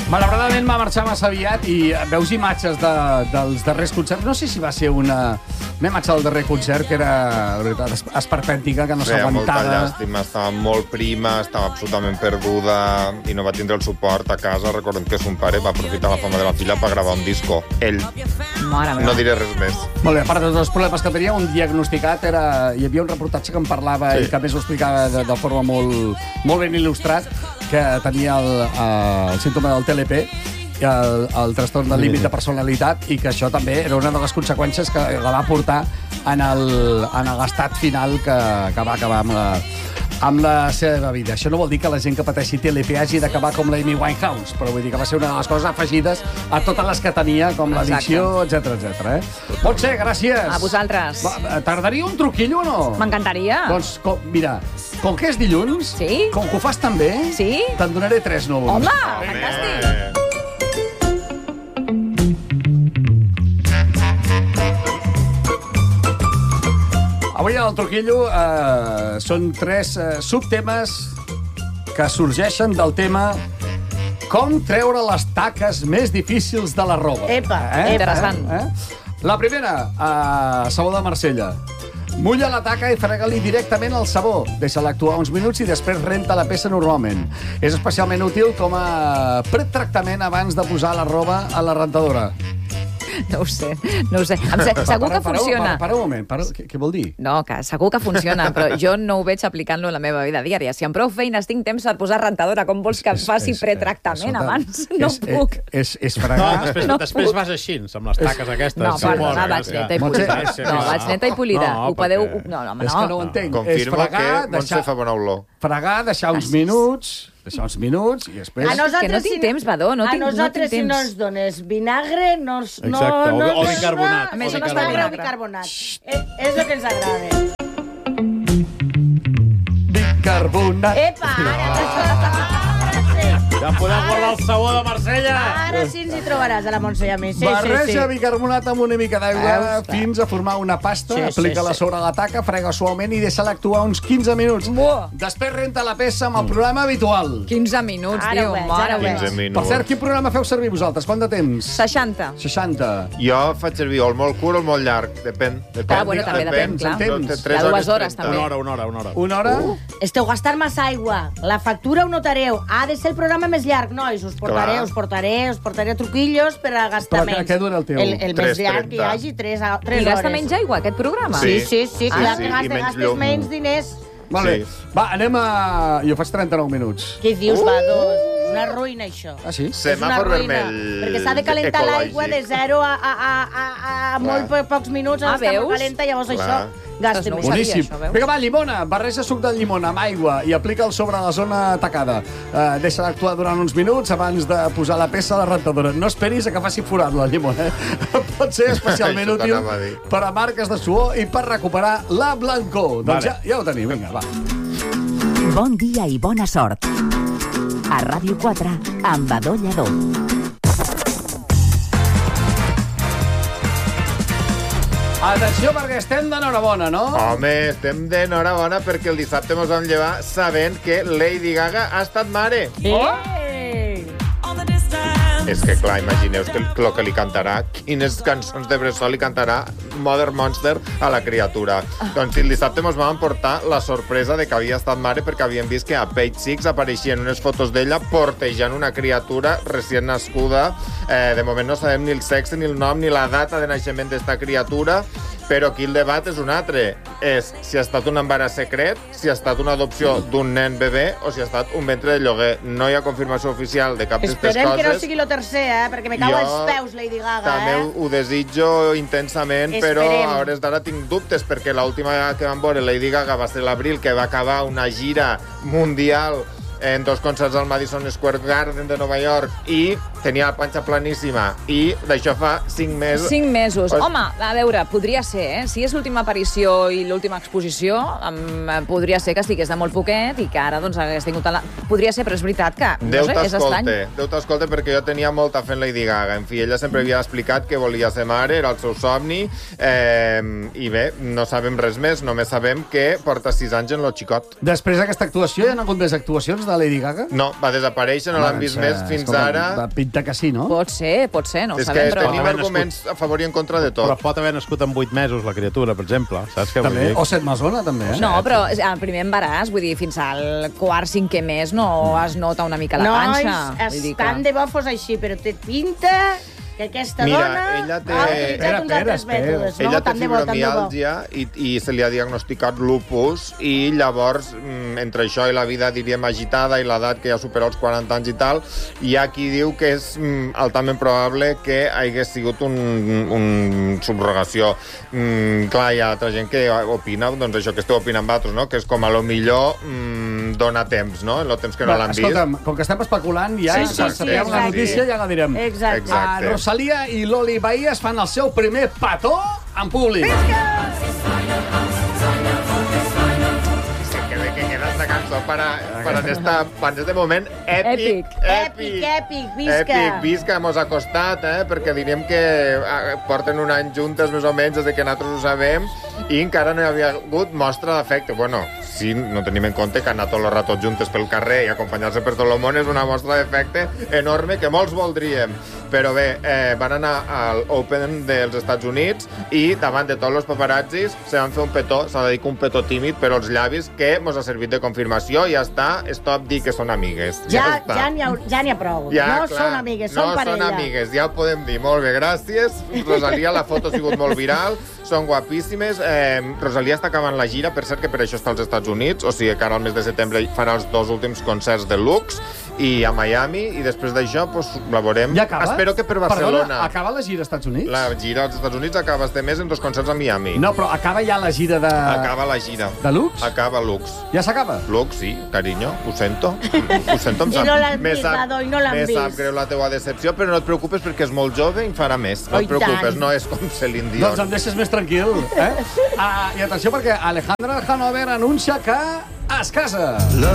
Malauradament va marxar massa aviat i veus imatges dels darrers concerts. No sé si va ser una imatge del darrer concert que era, la veritat, esperpèntica, que no s'aguantava. Molta llàstima, estava molt prima, estava absolutament perduda i no va tindre el suport a casa. Recordem que son pare va aprofitar la fama de la filla per gravar un disco. Ell. No diré res més. Molt bé, a part de tots els problemes que tenia, un diagnosticat era... Hi havia un reportatge que en parlava i que a més ho explicava de forma molt ben il·lustrat, que tenia el símptoma del TLP, el trastorn del límit de personalitat, i que això també era una de les conseqüències que la va portar en l'estat final que va acabar amb la seva vida. Això no vol dir que la gent que pateixi TLP hagi d'acabar com la Amy Winehouse, però vull dir que va ser una de les coses afegides a totes les que tenia, com l'addicció, etc. Montse, gràcies. A vosaltres. Tardaria un truquillo o no? M'encantaria. Doncs, mira, com que és dilluns, com que ho fas tan bé, te'n donaré 3 números. Home, fantàstic. Avui al truquillo són 3 subtemes que sorgeixen del tema com treure les taques més difícils de la roba. Interessant. La primera, sabó de Marsella. Mulla la taca i frega-li directament al sabó. Deixa-la actuar uns minuts i després renta la peça normalment. És especialment útil com a pretractament abans de posar la roba a la rentadora. No ho sé. Segur que funciona. Para un moment, què vol dir? No, que segur que funciona, però jo no ho veig aplicant-lo en la meva vida diària. Si amb prou feines tinc temps per posar rentadora, com vols que em faci pretractament abans? No puc. És fregar... Després vas així, amb les taques aquestes. No, perdona, vaig neta i polida. No, vaig neta i polida. Ho podeu... No, és que no ho entenc. Confirmo que Montse fa bona olor. Fregar, deixar uns minuts i després... Que no tinc temps, Badó, no tinc temps. A nosaltres, si no ens dones vinagre, no... Exacte, o bicarbonat. A més, no està bicarbonat. És el que ens agrada. Bicarbonat. Epa! Ja podem guardar el sabó de Marsella. Ara sí ens hi trobaràs, a la Montse i a mi. Barreja bicarbonat amb una mica d'aigua fins a formar una pasta, aplica-la sobre la taca, frega suaument i deixa-la actuar uns 15 minuts. Després renta la peça amb el programa habitual. 15 minuts, diu. 15 minuts. Per cert, quin programa feu servir vosaltres? Quant de temps? 60. 60. Jo faig servir o el molt curt o el molt llarg. Depèn. Bueno, també depèn, clar. Hi ha 2 hores, també. Una hora? Esteu gastant massa aigua. La factura ho notareu. Ha de ser el programa més llarg, nois. Us portaré truquillos per a gastar menys. Què dura el teu? El més llarg que hi hagi, 3 hores. I gasta menys aigua, aquest programa? Sí, clar que gastes menys diners. Vale. Va, anem a... Jo faig 39 minuts. Què dius, Badó? Una ruïna, això. Ah, sí? Semàfor vermell. Perquè s'ha de calentar l'aigua de 0 a molt pocs minuts. Està molt calenta, llavors això gasta més. Boníssim. Vinga, va, llimona. Barreja suc de llimona amb aigua i aplica'l sobre la zona tacada. Deixa d'actuar durant uns minuts abans de posar la peça a la rentadora. No esperis a que faci forat la llimona. Pot ser especialment útil per a marques de suor i per recuperar la blancor. Doncs ja ho tenim. Vinga, va. Bon dia i bona sort. A Ràdio 4, amb Badó Lledó. Atenció, perquè estem d'enhorabona, no? Home, estem d'enhorabona perquè el dissabte ens vam llevar sabent que Lady Gaga ha estat mare. És que, clar, imagineu que el que li cantarà, quines cançons de bressol li cantarà Mother Monster a la criatura. Doncs el dissabte ens vam portar la sorpresa de que havia estat mare perquè havíem vist que a Page Six apareixien unes fotos d'ella portejant una criatura recient nascuda. De moment no sabem ni el sexe, ni el nom, ni la data de naixement d'esta criatura, però aquí el debat és un altre. És si ha estat un embaràs secret, si ha estat una adopció d'un nen bebè o si ha estat un ventre de lloguer. No hi ha confirmació oficial de cap d'aquestes coses. Esperem que no sigui lo tercer, perquè me cau als peus, Lady Gaga. També ho desitjo intensament, però a hores d'ara tinc dubtes, perquè l'última que vam veure Lady Gaga va ser l'abril, que va acabar una gira mundial en 2 concerts al Madison Square Garden de Nova York i tenia la panxa planíssima i d'això fa 5 mesos. 5 mesos. Home, a veure, podria ser, Si és l'última aparició i l'última exposició, podria ser que estigués de molt poquet i que ara doncs hagués tingut... Podria ser, però és veritat que, no sé, és estrany. Déu t'escolte, perquè jo tenia molta fe en Lady Gaga. En fi, ella sempre havia explicat que volia ser mare, era el seu somni, i bé, no sabem res més, només sabem que porta 6 anys en lo xicot. Després d'aquesta actuació hi ha hagut més actuacions de Lady Gaga? No, va desaparèixer, no l'han vist més fins ara. Pinta que sí, no? Pot ser, no ho És sabem, que però... tenim arguments a favor i en contra de tot. Però pot haver nascut amb 8 mesos, la criatura, per exemple. Saps què vull També. dir? O Set Masona, també, eh? No, però al primer embaràs, vull dir, fins al quart, cinquè mes no es nota una mica la panxa. Nois, estan de bofos així, però té pinta que aquesta dona ella té... ha utilitzat uns altres mètodes. Ella té Tant de bo. fibromiàlgia i se li ha diagnosticat lupus i llavors, entre això i la vida, diríem, agitada i l'edat que ja supera els 40 anys i tal, hi ha qui diu que és altament probable que hagués sigut un subrogació. Clar, hi ha altra gent que opina, doncs això que esteu opinant vosaltres, no? Que és com a lo millor dona temps, no? En el temps que no l'han vist. Escolta'm, com que estem especulant, ja sapiem la notícia, ja la direm. Exacte. Rosalía i Loli Bahías fan el seu primer petó en públic. Que queda esta cançó para este moment èpic. Visca, mos ha costat, perquè diríem que porten un any juntes més o menys des que nosaltres ho sabem i encara no hi havia hagut mostra d'afecte. Bueno, si no tenim en compte que anar tot el rato juntes pel carrer i acompanyar-se per tot el món és una mostra d'afecte enorme que molts voldríem. Però bé, van anar al Open dels Estats Units i davant de tots els paparazzis se van fer un petó, s'ha de dir que un petó tímid per als llavis que mos ha servit de confirmació i ja està, stop dir que són amigues. Ja n'hi ha prou. No són amigues, són parella. No són amigues, ja ho podem dir. Molt bé, gràcies. Rosalía, la foto ha sigut molt viral, són guapíssimes. Rosalía està acabant la gira, per cert que per això està als Estats Units, o sigui que ara al mes de setembre farà els 2 últims concerts de Lux i a Miami, i després d'això pues, la veurem. Ja acaba? Espero que per Barcelona. Perdona, acaba la gira als Estats Units? La gira als Estats Units acaba este mes en 2 concerts a Miami. No, però acaba ja la gira de... Acaba la gira. De Lux? Acaba Lux. Ja s'acaba? Lux, sí, carinyo, ho sento. Ho sento, I no l'han vist, Dado, i no l'han vist. Me sap greu la teua decepció, però no et preocupes perquè és molt jove i en farà més. No et preocupes, no és com Celine Dion. Doncs em deixes més tranquil, eh? I atenció perquè Alejandra Hanover anuncia que es casa.